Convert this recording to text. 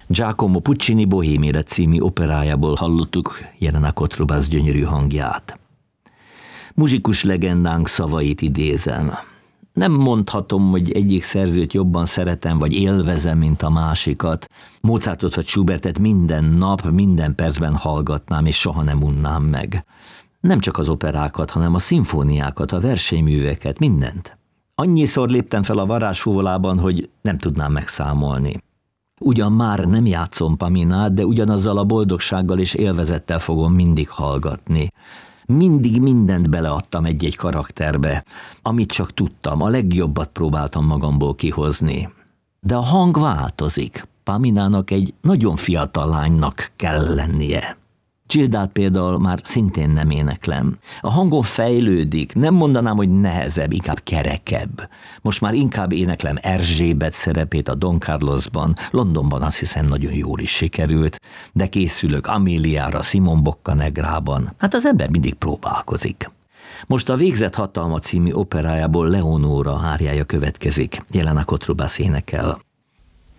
Giacomo Puccini Bohémia című operájából hallottuk Jelena Kotrubász gyönyörű hangját. Muzsikus legendánk szavait idézem. Nem mondhatom, hogy egyik szerzőt jobban szeretem, vagy élvezem, mint a másikat. Mozartot vagy Schubertet minden nap, minden percben hallgatnám, és soha nem unnám meg. Nem csak az operákat, hanem a szimfóniákat, a versenyműveket, mindent. Annyiszor léptem fel a varázsfúvolában, hogy nem tudnám megszámolni. Ugyan már nem játszom Paminát, de ugyanazzal a boldogsággal és élvezettel fogom mindig hallgatni. Mindig mindent beleadtam egy-egy karakterbe, amit csak tudtam, a legjobbat próbáltam magamból kihozni. De a hang változik. Paminának egy nagyon fiatal lánynak kell lennie. Gildát például már szintén nem éneklem. A hangom fejlődik, nem mondanám, hogy nehezebb, inkább kerekebb. Most már inkább éneklem Erzsébet szerepét a Don Carlosban, Londonban azt hiszem nagyon jól is sikerült, de készülök Améliára, Simon Boccanegrában. Hát az ember mindig próbálkozik. Most a Végzett hatalma című operájából Leonóra áriája következik. Jelena Kotrubász énekel.